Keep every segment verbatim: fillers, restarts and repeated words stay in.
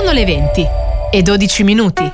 Sono le venti e dodici minuti.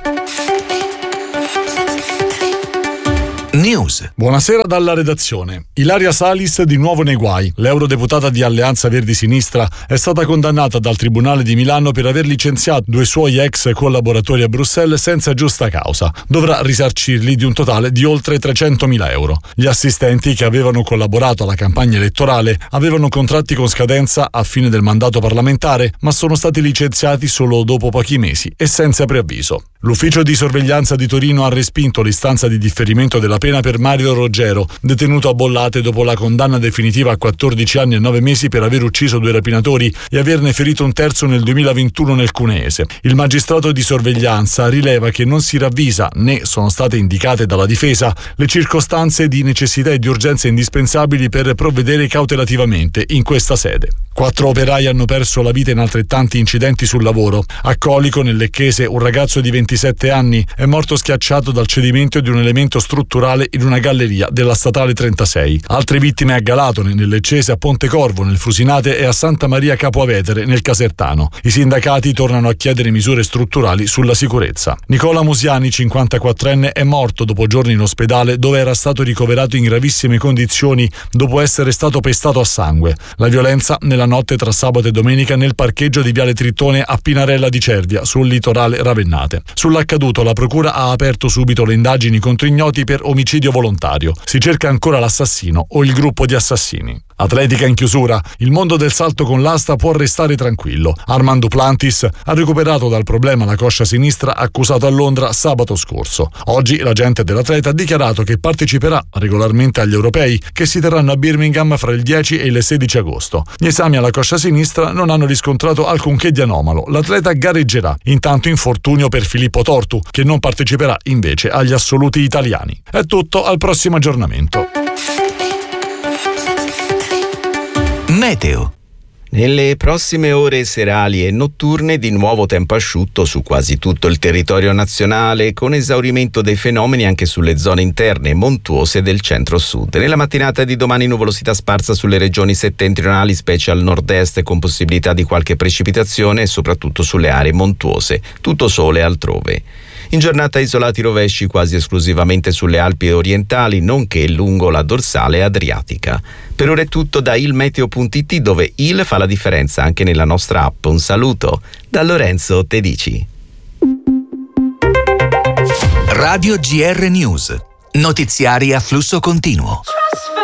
News. Buonasera dalla redazione. Ilaria Salis di nuovo nei guai. L'eurodeputata di Alleanza Verdi Sinistra è stata condannata dal Tribunale di Milano per aver licenziato due suoi ex collaboratori a Bruxelles senza giusta causa. Dovrà risarcirli di un totale di oltre trecentomila euro. Gli assistenti che avevano collaborato alla campagna elettorale avevano contratti con scadenza a fine del mandato parlamentare, ma sono stati licenziati solo dopo pochi mesi e senza preavviso. L'ufficio di sorveglianza di Torino ha respinto l'istanza di differimento della pena per Mario Roggero, detenuto a Bollate dopo la condanna definitiva a quattordici anni e nove mesi per aver ucciso due rapinatori e averne ferito un terzo nel duemilaventuno nel Cuneese. Il magistrato di sorveglianza rileva che non si ravvisa, né sono state indicate dalla difesa, le circostanze di necessità e di urgenza indispensabili per provvedere cautelativamente in questa sede. Quattro operai hanno perso la vita in altrettanti incidenti sul lavoro. A Colico, nel Lecchese, un ragazzo di ventisette anni è morto schiacciato dal cedimento di un elemento strutturale in una galleria della statale trentasei. Altre vittime a Galatone, nel Leccese, a Pontecorvo, nel Frusinate e a Santa Maria Capo Avetere, nel Casertano. I sindacati tornano a chiedere misure strutturali sulla sicurezza. Nicola Musiani, cinquantaquattrenne, è morto dopo giorni in ospedale dove era stato ricoverato in gravissime condizioni dopo essere stato pestato a sangue. La violenza nella notte tra sabato e domenica nel parcheggio di Viale Trittone a Pinarella di Cervia, sul litorale ravennate. Sull'accaduto la procura ha aperto subito le indagini contro ignoti per omicidio volontario. Si cerca ancora l'assassino o il gruppo di assassini. Atletica in chiusura. Il mondo del salto con l'asta può restare tranquillo. Armand Duplantis ha recuperato dal problema la coscia sinistra accusato a Londra sabato scorso. Oggi l'agente dell'atleta ha dichiarato che parteciperà regolarmente agli europei che si terranno a Birmingham fra il dieci e il sedici agosto. Gli esami alla coscia sinistra non hanno riscontrato alcunché di anomalo. L'atleta gareggerà. Intanto infortunio per Filippo Tortu, che non parteciperà invece agli assoluti italiani. È tutto, al prossimo aggiornamento. Meteo. Nelle prossime ore serali e notturne di nuovo tempo asciutto su quasi tutto il territorio nazionale, con esaurimento dei fenomeni anche sulle zone interne montuose del centro-sud. Nella mattinata di domani nuvolosità sparsa sulle regioni settentrionali, specie al nord-est, con possibilità di qualche precipitazione e soprattutto sulle aree montuose. Tutto sole altrove. In giornata isolati rovesci quasi esclusivamente sulle Alpi orientali, nonché lungo la dorsale adriatica. Per ora è tutto da ilmeteo punto it, dove il fa la differenza anche nella nostra app. Un saluto da Lorenzo Tedici. Radio G R News. Notiziari a flusso continuo.